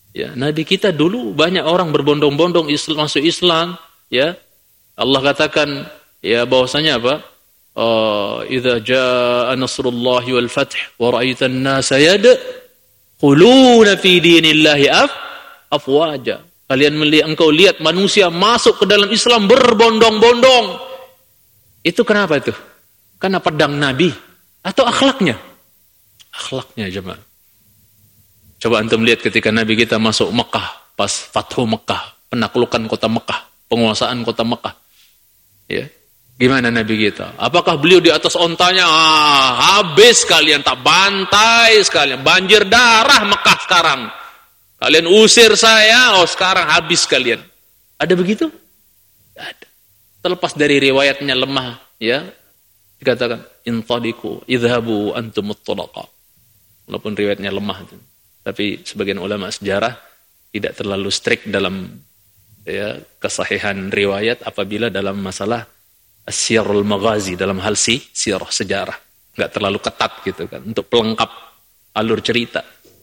Ya, Nabi kita dulu banyak orang berbondong-bondong masuk Islam, ya. Allah katakan ya bahwasanya apa? Idza jaa nasrullahi wal fath wa ra'aitan nasa yadkhuluna fi dinillahi afwaja. Engkau lihat manusia masuk ke dalam Islam berbondong-bondong. Itu kenapa itu? Karena pedang Nabi atau akhlaknya? Akhlaknya jemaah. Coba antum lihat ketika Nabi kita masuk Mekah, pas Fathu Mekah, penaklukan kota Mekah, penguasaan kota Mekah. Ya. Gimana Nabi kita? Apakah beliau di atas ontanya? Habis kalian, tak bantai sekalian. Banjir darah Mekah sekarang. Kalian usir saya, sekarang habis kalian. Ada begitu? Tidak ada. Terlepas dari riwayatnya lemah, ya. Dikatakan, intadiku, idhabu antumut tulaqa. Walaupun riwayatnya lemah. Tapi sebagian ulama sejarah tidak terlalu strict dalam ya, kesahihan riwayat apabila dalam masalah As-Siyarul Maghazi, dalam hal sirah sejarah. Nggak terlalu ketat gitu kan, untuk pelengkap alur cerita.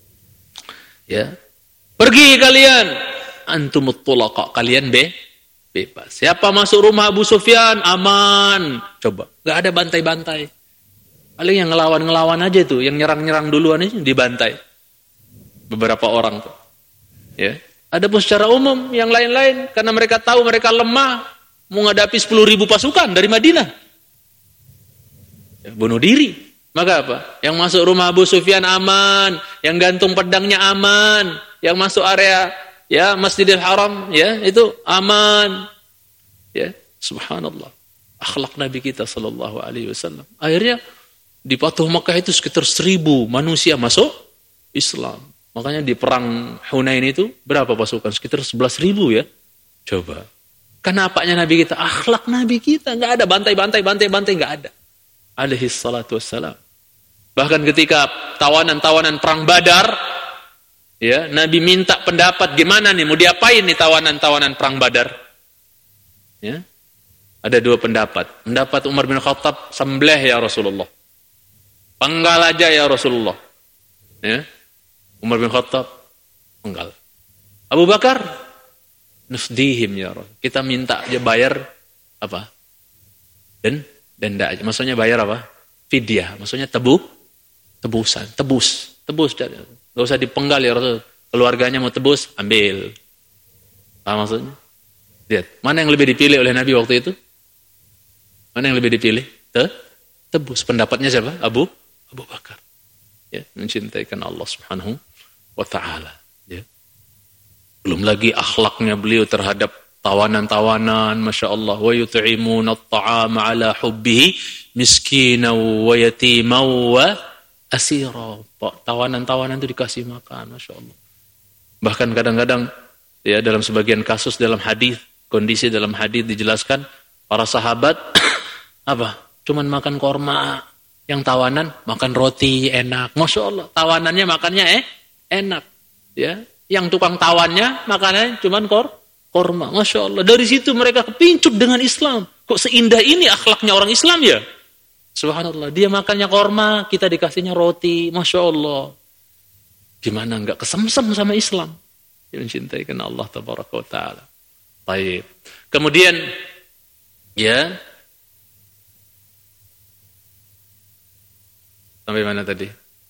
Ya. Pergi kalian, antumut tulaqa, kalian bebas. Siapa masuk rumah Abu Sufyan, aman. Coba, nggak ada bantai-bantai. Paling yang ngelawan-ngelawan aja tuh, yang nyerang-nyerang duluan aja dibantai. Beberapa orang tuh. Ya. Adapun secara umum yang lain-lain karena mereka tahu mereka lemah menghadapi 10.000 pasukan dari Madinah. Ya, bunuh diri. Maka apa? Yang masuk rumah Abu Sufyan aman, yang gantung pedangnya aman, yang masuk area ya Masjidil Haram ya itu aman. Ya, subhanallah. Akhlak Nabi kita sallallahu alaihi wasallam. Akhirnya di Fathu Makkah itu sekitar 1.000 manusia masuk Islam. Makanya di perang Hunain itu berapa pasukan? Sekitar 11.000 ya. Coba. Karena apanya Nabi kita? Akhlak Nabi kita. Nggak ada bantai-bantai, nggak ada. Alaihi salatu wassalam. Bahkan ketika tawanan-tawanan perang Badar, ya Nabi minta pendapat gimana nih, mau diapain nih tawanan-tawanan perang Badar? Ya. Ada 2 pendapat. Pendapat Umar bin Khattab, sembelih ya Rasulullah. Penggal aja ya Rasulullah. Ya. Umar bin Khattab penggal. Abu Bakar nufdihim ya Rasul. Kita minta aja bayar apa? Denda aja. Maksudnya bayar apa? Fidyah. Maksudnya tebusan. Tebus. Enggak usah dipenggal ya Rasul. Keluarganya mau tebus, ambil. Apa maksudnya? Lihat, mana yang lebih dipilih oleh Nabi waktu itu? Mana yang lebih dipilih? Tebus. Pendapatnya siapa? Abu Bakar. Ya, mencintaikan Allah Subhanahu wa ta'ala. Ya. Belum lagi akhlaknya beliau terhadap tawanan-tawanan, Masya Allah. Wa yut'imuna at-ta'ama ala hubbihi miskina wa yatima wa asira. Tawanan-tawanan itu dikasih makan, Masya Allah. Bahkan kadang-kadang ya dalam sebagian kasus dalam hadis, kondisi dalam hadis dijelaskan para sahabat apa? Cuman makan korma. Yang tawanan makan roti enak. Masya Allah. Tawanannya makannya enak. Ya. Yang tukang tawannya makannya cuman korma. Masya Allah. Dari situ mereka kepincut dengan Islam. Kok seindah ini akhlaknya orang Islam ya? Subhanallah. Dia makannya korma, kita dikasihnya roti. Masya Allah. Gimana enggak kesemsem sama Islam? Dia mencintai karena Allah tabaraka wa ta'ala. Baik. Kemudian ya sampai mana tadi?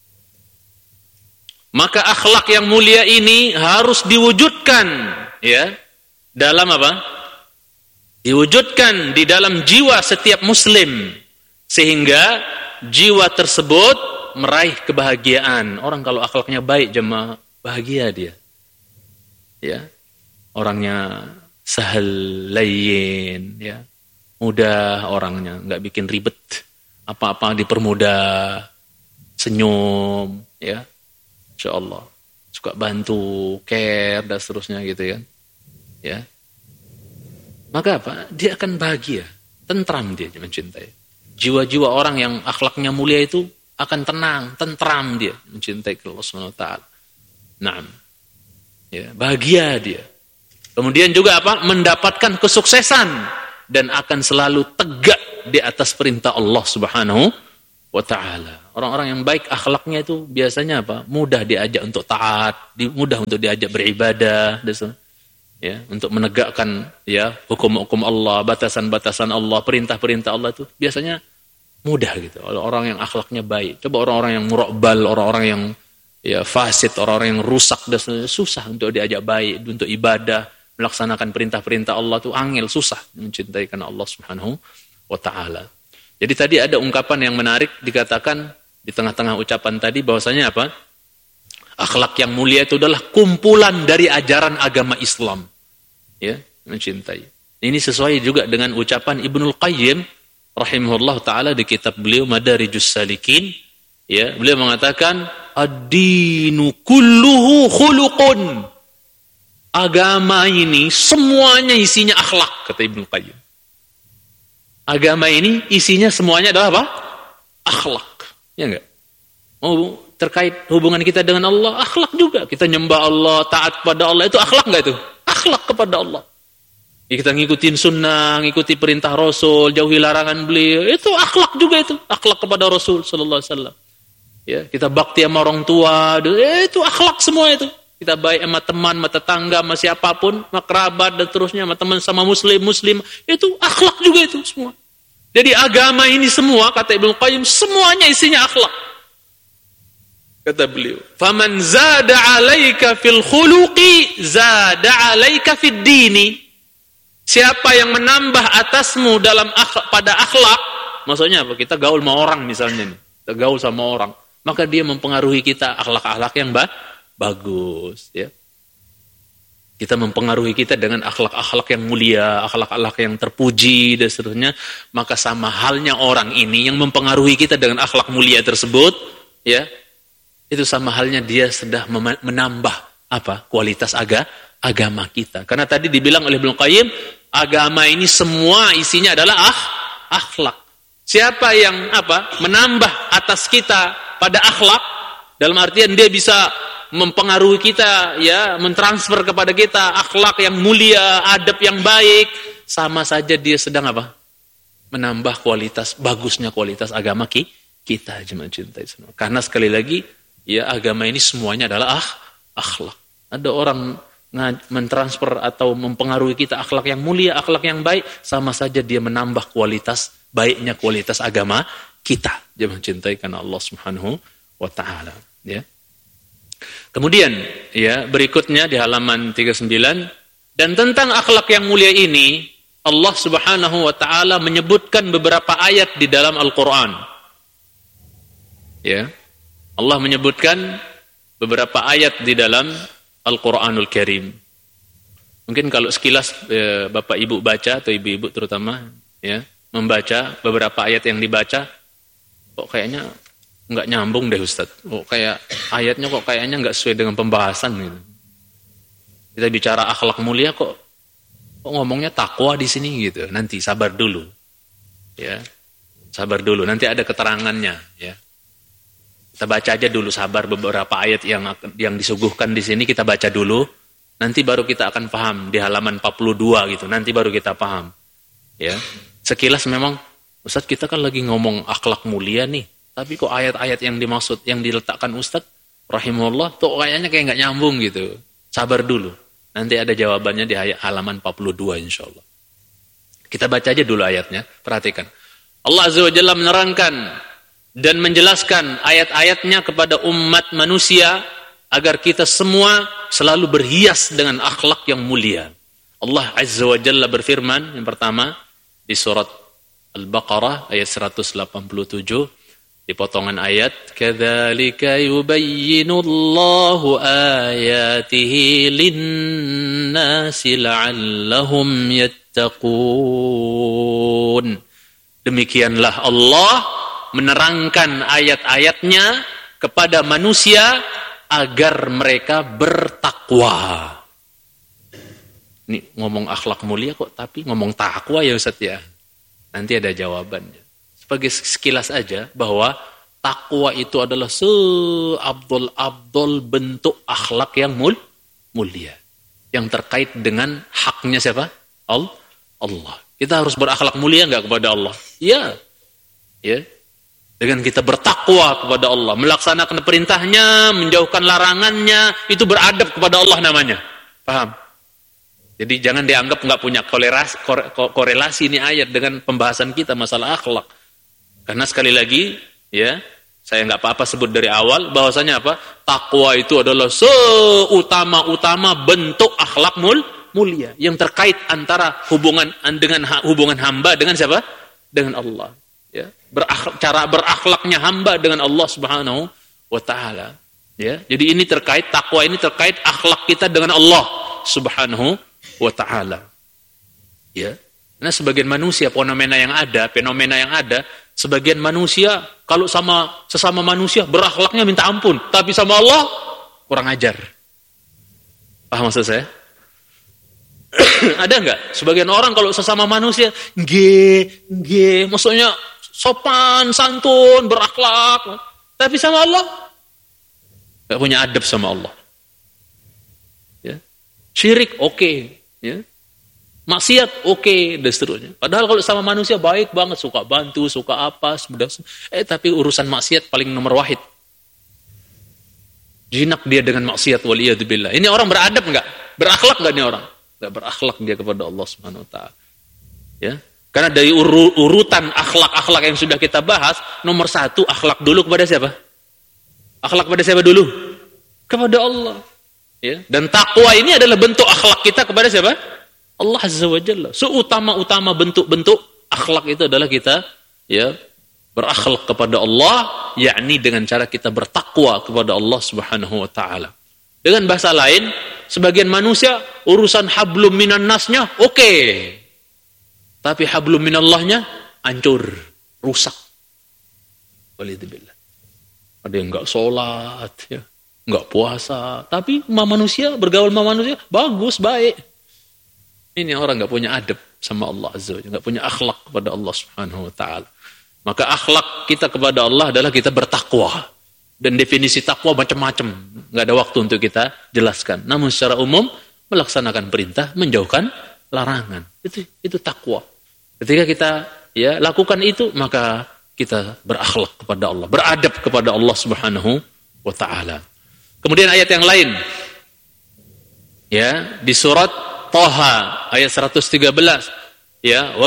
Maka akhlak yang mulia ini harus diwujudkan ya dalam apa? Diwujudkan di dalam jiwa setiap muslim sehingga jiwa tersebut meraih kebahagiaan. Orang kalau akhlaknya baik jemaah bahagia dia. Ya. Orangnya sahal layyin ya. Mudah orangnya, enggak bikin ribet. Apa-apa dipermudah. Senyum, ya, Insya Allah, suka bantu, care dan seterusnya gitu kan, ya. Maka apa? Dia akan bahagia, tentram dia mencintai. Jiwa-jiwa orang yang akhlaknya mulia itu akan tenang, tentram dia mencintai Allah Subhanahu wa taala. Naam, ya, bahagia dia. Kemudian juga apa? Mendapatkan kesuksesan dan akan selalu tegak di atas perintah Allah Subhanahu wa ta'ala. Orang-orang yang baik akhlaknya itu biasanya apa? Mudah diajak untuk taat, mudah untuk diajak beribadah, ya, untuk menegakkan ya hukum-hukum Allah, batasan-batasan Allah, perintah-perintah Allah itu biasanya mudah gitu. Orang yang akhlaknya baik. Coba orang-orang yang murabal, orang-orang yang ya fasid, orang-orang yang rusak, susah untuk diajak baik, untuk ibadah, melaksanakan perintah-perintah Allah itu angel, susah mencintai karena Allah Subhanahu wa ta'ala. Jadi tadi ada ungkapan yang menarik dikatakan di tengah-tengah ucapan tadi bahwasanya apa? Akhlak yang mulia itu adalah kumpulan dari ajaran agama Islam. Ya, mencintai. Ini sesuai juga dengan ucapan Ibnul Qayyim rahimahullah taala di kitab beliau Madarijus Salikin. Ya, beliau mengatakan ad-dinu kulluhu khuluqun. Agama ini semuanya isinya akhlak, kata Ibnul Qayyim. Agama ini isinya semuanya adalah apa? Akhlak. Ya enggak? Oh, terkait hubungan kita dengan Allah, akhlak juga. Kita nyembah Allah, taat kepada Allah, itu akhlak enggak itu? Akhlak kepada Allah. Ya, kita ngikutin sunnah, ngikuti perintah Rasul, jauhi larangan beliau, itu akhlak juga itu. Akhlak kepada Rasul sallallahu alaihi wasallam. Ya, kita bakti sama orang tua, itu akhlak semua itu. Kita baik sama teman, sama tetangga, sama siapapun, sama kerabat dan terusnya, sama teman, sama muslim, itu akhlak juga itu semua. Jadi agama ini semua, kata Ibnu Qayyim, semuanya isinya akhlak. Kata beliau, "Faman zada 'alaika fil khuluqi, zada 'alaika fid dini." Siapa yang menambah atasmu dalam pada akhlak, maksudnya apa? Kita gaul sama orang misalnya nih. Kita gaul sama orang, maka dia mempengaruhi kita akhlak-akhlak yang bagus, ya. Kita mempengaruhi kita dengan akhlak-akhlak yang mulia, akhlak-akhlak yang terpuji dan seterusnya, maka sama halnya orang ini yang mempengaruhi kita dengan akhlak mulia tersebut, ya. Itu sama halnya dia sedang menambah apa? Kualitas agama kita. Karena tadi dibilang oleh Ibnu Qayyim, agama ini semua isinya adalah akhlak. Siapa yang apa? Menambah atas kita pada akhlak, dalam artian dia bisa mempengaruhi kita, ya, mentransfer kepada kita akhlak yang mulia, adab yang baik, sama saja dia sedang apa? Menambah kualitas, bagusnya kualitas agama kita, jemaah cintai semua. Karena sekali lagi, ya, agama ini semuanya adalah akhlak. Ada orang mentransfer atau mempengaruhi kita akhlak yang mulia, akhlak yang baik, sama saja dia menambah kualitas baiknya kualitas agama kita. Jemaah cintai karena Allah Subhanahu wa taala, ya. Kemudian, ya, berikutnya di halaman 39, dan tentang akhlak yang mulia ini Allah Subhanahu wa taala menyebutkan beberapa ayat di dalam Al-Qur'an. Ya. Allah menyebutkan beberapa ayat di dalam Al-Qur'anul Karim. Mungkin kalau sekilas Bapak Ibu baca atau Ibu-ibu terutama, ya, membaca beberapa ayat yang dibaca, kok kayaknya nggak nyambung deh Ustaz. Kok kayak ayatnya kok kayaknya nggak sesuai dengan pembahasan gitu. Kita bicara akhlak mulia kok ngomongnya takwa di sini gitu. Nanti sabar dulu. Ya. Sabar dulu, nanti ada keterangannya, ya. Kita baca aja dulu, sabar, beberapa ayat yang disuguhkan di sini kita baca dulu. Nanti baru kita akan paham di halaman 42 gitu. Nanti baru kita paham. Ya. Sekilas memang Ustaz kita kan lagi ngomong akhlak mulia nih. Tapi kok ayat-ayat yang dimaksud, yang diletakkan Ustaz rahimahullah, tuh kayaknya kayak nggak nyambung gitu. Sabar dulu. Nanti ada jawabannya di halaman 42 insyaAllah. Kita baca aja dulu ayatnya. Perhatikan. Allah Azza wa Jalla menerangkan dan menjelaskan ayat-ayatnya kepada umat manusia agar kita semua selalu berhias dengan akhlak yang mulia. Allah Azza wa Jalla berfirman, yang pertama di surat Al-Baqarah ayat 187, di potongan ayat, kadzalika yubayyinullahu ayatihi lin-nasi la'allahum yattaqun. Demikianlah Allah menerangkan ayat-ayatnya kepada manusia agar mereka bertakwa. Ini ngomong akhlak mulia kok, tapi ngomong takwa ya Ustaz ya. Nanti ada jawabannya. Sebagai sekilas aja bahwa takwa itu adalah seabdol-abdol bentuk akhlak yang mulia. Yang terkait dengan haknya siapa? Allah. Kita harus berakhlak mulia enggak kepada Allah? Ya. Ya. Dengan kita bertakwa kepada Allah, melaksanakan perintahnya, menjauhkan larangannya, itu beradab kepada Allah namanya. Paham? Jadi jangan dianggap nggak punya korelasi ini ayat dengan pembahasan kita masalah akhlak. Karena sekali lagi, ya, saya nggak apa-apa sebut dari awal, bahwasanya apa? Takwa itu adalah seutama-utama bentuk akhlak mulia yang terkait antara hubungan hamba dengan siapa? Dengan Allah. Ya, cara berakhlaknya hamba dengan Allah Subhanahu wa taala. Ya, jadi ini terkait takwa ini terkait akhlak kita dengan Allah Subhanahu wa taala. Ya. Karena sebagian manusia fenomena yang ada, sebagian manusia kalau sesama manusia berakhlaknya minta ampun, tapi sama Allah kurang ajar. Paham maksud saya? Ada enggak sebagian orang kalau sesama manusia maksudnya sopan, santun, berakhlak. Tapi sama Allah, gak punya adab sama Allah. Ya. Syirik, oke. Ya. Maksiat, oke, dan seterusnya. Padahal kalau sama manusia baik banget, suka bantu, suka apa, tapi urusan maksiat paling nomor wahid. Jinak dia dengan maksiat, waliyadzubillah. Ini orang beradab gak? Berakhlak gak ini orang? Gak berakhlak dia kepada Allah Subhanahu wa ta'ala. Ya. Karena dari urutan akhlak-akhlak yang sudah kita bahas, nomor 1 akhlak dulu kepada siapa? Akhlak kepada siapa dulu? Kepada Allah. Ya. Dan takwa ini adalah bentuk akhlak kita kepada siapa? Allah Azza wa Jalla. Seutama-utama bentuk-bentuk akhlak itu adalah kita ya berakhlak kepada Allah, yakni dengan cara kita bertakwa kepada Allah Subhanahu wa taala. Dengan bahasa lain, sebagian manusia urusan hablum minan nasnya oke. Tapi hablum minallahnya hancur, rusak. Walidzubillah. Ada yang enggak sholat, ya, enggak puasa, tapi manusia bergaul sama manusia bagus, baik. Ini orang enggak punya adab sama Allah Azza wa Jalla, enggak punya akhlak kepada Allah Subhanahu wa taala. Maka akhlak kita kepada Allah adalah kita bertakwa. Dan definisi takwa macam-macam, enggak ada waktu untuk kita jelaskan. Namun secara umum melaksanakan perintah, menjauhkan larangan. Itu takwa. Ketika kita ya lakukan itu, maka kita berakhlak kepada Allah, beradab kepada Allah Subhanahu wa taala. Kemudian ayat yang lain. Ya, di surat Thaha ayat 113. Ya, wa